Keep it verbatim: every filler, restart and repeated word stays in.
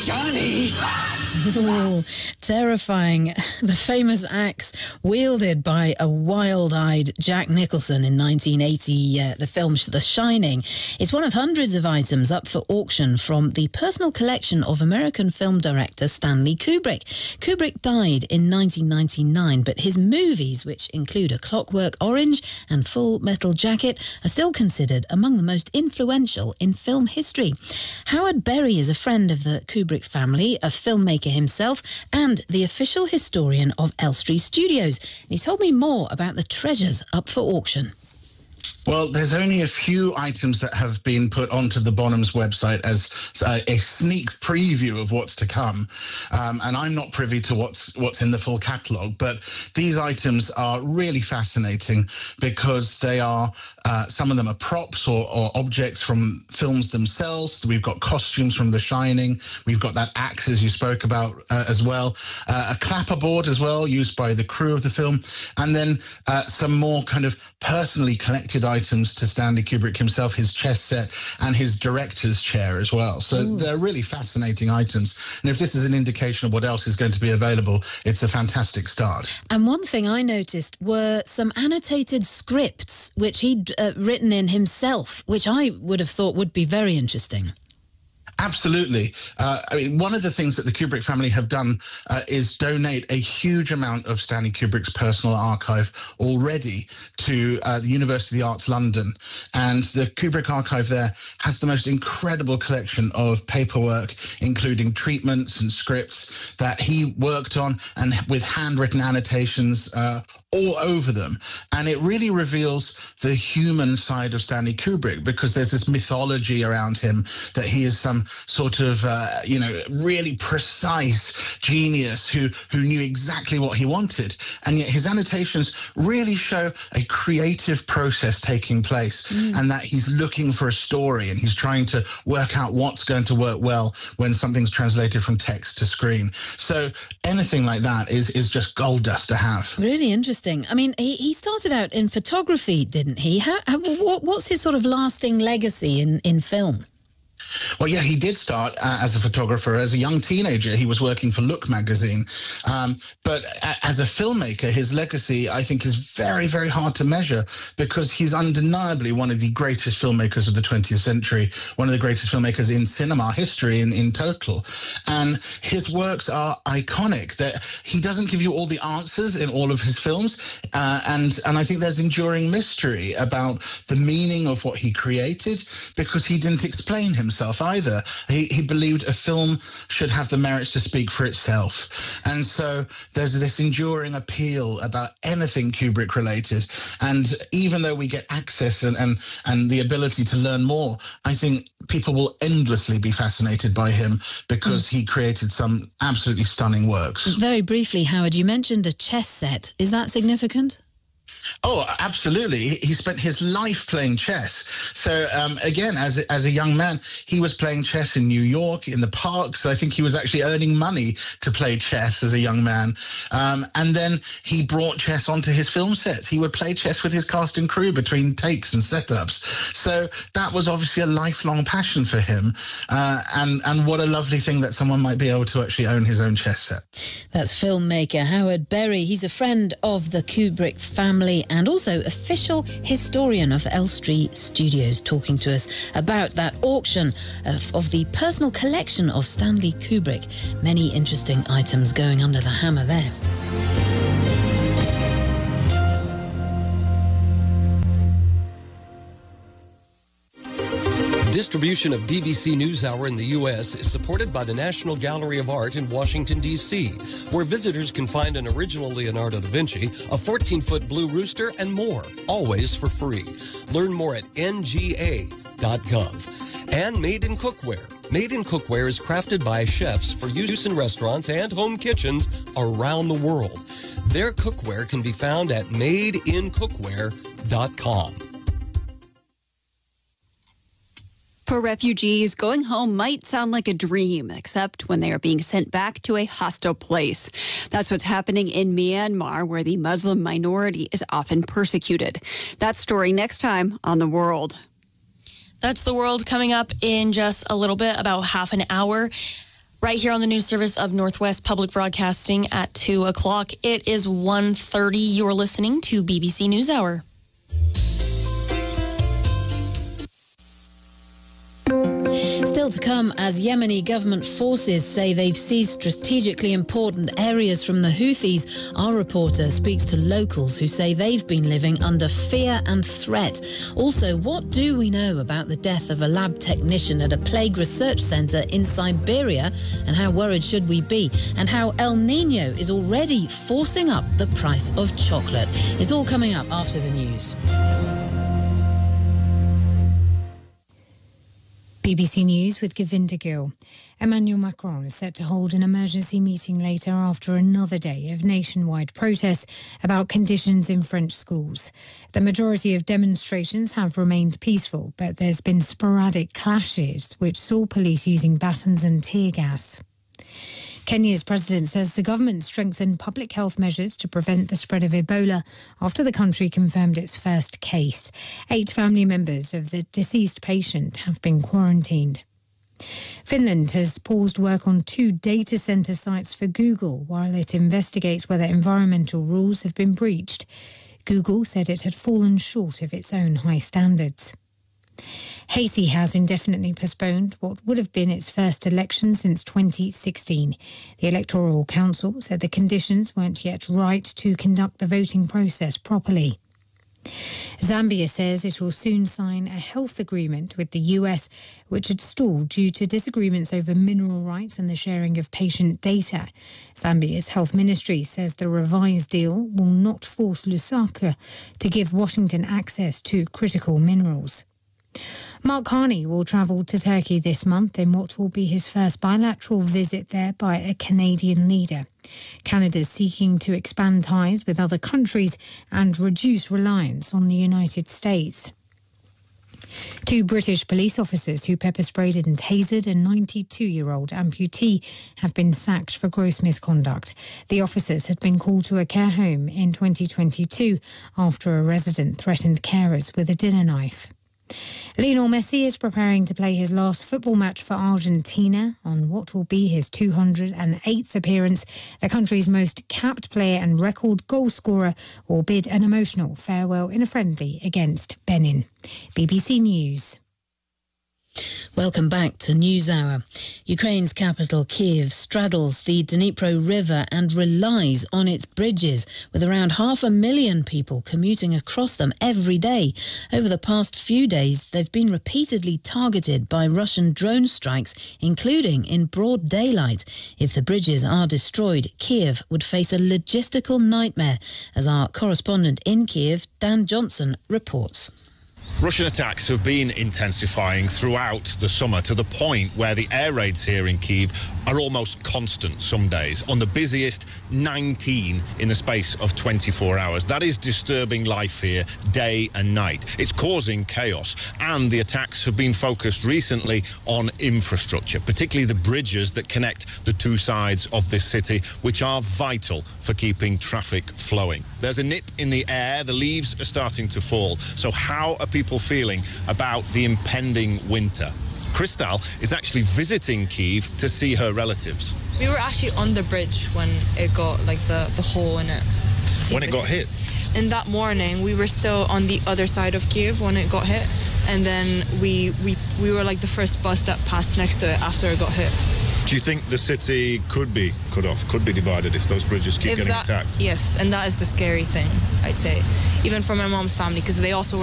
Johnny! Ooh, terrifying. The famous axe wielded by a wild-eyed Jack Nicholson in nineteen eighty, uh, the film The Shining. It's one of hundreds of items up for auction from the personal collection of American film director Stanley Kubrick. Kubrick died in nineteen ninety-nine, but his movies, which include A Clockwork Orange and Full Metal Jacket, are still considered among the most influential in film history. Howard Berry is a friend of the Kubrick family, a filmmaker himself, and the official historian of Elstree Studios. And he told me more about the treasures up for auction. Well, there's only a few items that have been put onto the Bonhams website as a, a sneak preview of what's to come. Um, and I'm not privy to what's what's in the full catalogue, but these items are really fascinating because they are, uh, some of them are props or, or objects from films themselves. We've got costumes from The Shining. We've got that axe, as you spoke about, uh, as well. Uh, a clapperboard as well, used by the crew of the film. And then uh, some more kind of personally collected items to Stanley Kubrick himself, his chess set and his director's chair as well. So Ooh. They're really fascinating items. And if this is an indication of what else is going to be available, it's a fantastic start. And one thing I noticed were some annotated scripts, which he'd uh, written in himself, which I would have thought would be very interesting. Absolutely. Uh, I mean, one of the things that the Kubrick family have done uh, is donate a huge amount of Stanley Kubrick's personal archive already to uh, the University of the Arts London. And the Kubrick archive there has the most incredible collection of paperwork, including treatments and scripts that he worked on, and with handwritten annotations uh, all over them. And it really reveals the human side of Stanley Kubrick, because there's this mythology around him that he is some sort of, uh, you know, really precise genius who, who knew exactly what he wanted. And yet his annotations really show a creative process taking place, mm. and that he's looking for a story and he's trying to work out what's going to work well when something's translated from text to screen. So anything like that is, is just gold dust to have. Really interesting. I mean, he, he started out in photography, didn't he? How, how, what, what's his sort of lasting legacy in, in film? Well, yeah, he did start uh, as a photographer. As a young teenager, he was working for Look magazine. Um, but a- as a filmmaker, his legacy, I think, is very, very hard to measure, because he's undeniably one of the greatest filmmakers of the twentieth century, one of the greatest filmmakers in cinema history in, in total. And his works are iconic. That he doesn't give you all the answers in all of his films. Uh, and, and I think there's enduring mystery about the meaning of what he created, because he didn't explain himself either. He, he believed a film should have the merits to speak for itself. And so there's this enduring appeal about anything Kubrick related. And even though we get access and, and, and the ability to learn more, I think people will endlessly be fascinated by him, because he created some absolutely stunning works. Very briefly, Howard, you mentioned a chess set. Is that significant? Oh, absolutely. He spent his life playing chess. So, um, again, as a, as a young man, he was playing chess in New York, in the parks. I think he was actually earning money to play chess as a young man. Um, and then he brought chess onto his film sets. He would play chess with his cast and crew between takes and setups. So that was obviously a lifelong passion for him. Uh, and, and what a lovely thing that someone might be able to actually own his own chess set. That's filmmaker Howard Berry. He's a friend of the Kubrick family and also official historian of Elstree Studios, talking to us about that auction of, of the personal collection of Stanley Kubrick. Many interesting items going under the hammer there. Distribution of B B C NewsHour in the U S is supported by the National Gallery of Art in Washington, D C, where visitors can find an original Leonardo da Vinci, a fourteen-foot blue rooster, and more, always for free. Learn more at N G A dot gov. And Made in Cookware. Made in Cookware is crafted by chefs for use in restaurants and home kitchens around the world. Their cookware can be found at made in cookware dot com. For refugees, going home might sound like a dream, except when they are being sent back to a hostile place. That's what's happening in Myanmar, where the Muslim minority is often persecuted. That story next time on The World. That's The World coming up in just a little bit, about half an hour. Right here on the news service of Northwest Public Broadcasting at two o'clock. It is one thirty. You're listening to B B C NewsHour. Still to come, as Yemeni government forces say they've seized strategically important areas from the Houthis, our reporter speaks to locals who say they've been living under fear and threat. Also, what do we know about the death of a lab technician at a plague research centre in Siberia, and how worried should we be? And how El Nino is already forcing up the price of chocolate. It's all coming up after the news. B B C News with Govinda Gill. Emmanuel Macron is set to hold an emergency meeting later after another day of nationwide protests about conditions in French schools. The majority of demonstrations have remained peaceful, but there's been sporadic clashes which saw police using batons and tear gas. Kenya's president says the government strengthened public health measures to prevent the spread of Ebola after the country confirmed its first case. Eight family members of the deceased patient have been quarantined. Finland has paused work on two data centre sites for Google while it investigates whether environmental rules have been breached. Google said it had fallen short of its own high standards. Haiti has indefinitely postponed what would have been its first election since twenty sixteen. The Electoral Council said the conditions weren't yet right to conduct the voting process properly. Zambia says it will soon sign a health agreement with the U S, which had stalled due to disagreements over mineral rights and the sharing of patient data. Zambia's health ministry says the revised deal will not force Lusaka to give Washington access to critical minerals. Mark Carney will travel to Turkey this month in what will be his first bilateral visit there by a Canadian leader. Canada's seeking to expand ties with other countries and reduce reliance on the United States. Two British police officers who pepper sprayed and tasered a ninety-two-year-old amputee have been sacked for gross misconduct. The officers had been called to a care home in twenty twenty-two after a resident threatened carers with a dinner knife. Lionel Messi is preparing to play his last football match for Argentina on what will be his two hundred eighth appearance. The country's most capped player and record goal scorer will bid an emotional farewell in a friendly against Benin. B B C News. Welcome back to NewsHour. Ukraine's capital, Kyiv, straddles the Dnipro River and relies on its bridges, with around half a million people commuting across them every day. Over the past few days, they've been repeatedly targeted by Russian drone strikes, including in broad daylight. If the bridges are destroyed, Kyiv would face a logistical nightmare, as our correspondent in Kyiv, Dan Johnson, reports. Russian attacks have been intensifying throughout the summer to the point where the air raids here in Kyiv are almost constant some days. On the busiest, nineteen in the space of twenty-four hours. That is disturbing life here day and night. It's causing chaos, and the attacks have been focused recently on infrastructure, particularly the bridges that connect the two sides of this city, which are vital for keeping traffic flowing. There's a nip in the air, the leaves are starting to fall. So how are people feeling about the impending winter? Kristal is actually visiting Kyiv to see her relatives. We were actually on the bridge when it got like the, the hole in it. When it got hit? And that morning we were still on the other side of Kyiv when it got hit. And then we, we, we were like the first bus that passed next to it after it got hit. Do you think the city could be cut off, could be divided if those bridges keep if getting that, attacked? Yes, and that is the scary thing, I'd say. Even for my mom's family, because they also